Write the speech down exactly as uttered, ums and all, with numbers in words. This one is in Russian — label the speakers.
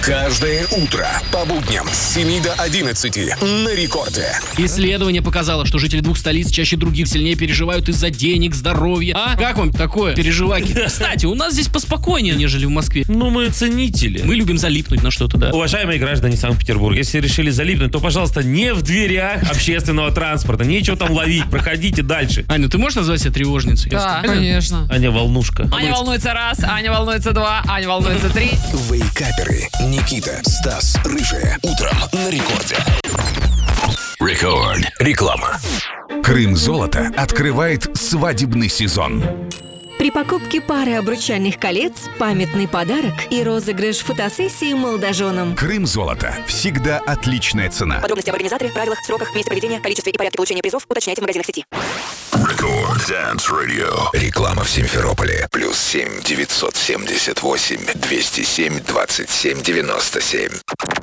Speaker 1: Каждое утро по будням с семи до одиннадцати на Рекорде.
Speaker 2: Исследование показало, что жители двух столиц чаще других сильнее переживают из-за денег, здоровья. А? Как вам такое переживание? Кстати, у нас здесь поспокойнее, нежели в Москве.
Speaker 3: Ну, мы ценители.
Speaker 2: Мы любим залипнуть на что-то, да.
Speaker 3: Уважаемые граждане Санкт-Петербурга, если решили залипнуть, то, пожалуйста, не в дверях общественного транспорта. Нечего там ловить, проходите дальше.
Speaker 2: Аня, ты можешь назвать себя тревожницей?
Speaker 4: Да, конечно.
Speaker 3: Аня волнушка.
Speaker 4: Аня волнуется раз, Аня волнуется два, Аня волнуется три.
Speaker 1: Вейкаперы Никита, Стас, Рыжая. Утром на Рекорде. Рекорд. Реклама. Крым Золото открывает свадебный сезон.
Speaker 5: При покупке пары обручальных колец памятный подарок и розыгрыш фотосессии молодоженам.
Speaker 1: Крым Золото. Всегда отличная цена.
Speaker 5: Подробности об организаторе, правилах, сроках, месте проведения, количестве и порядке получения призов уточняйте в магазинах сети.
Speaker 1: Рекорд Dance Radio. Реклама в Симферополе. Плюс семь девятьсот семьдесят восемь двести семь двадцать семь девяносто семь.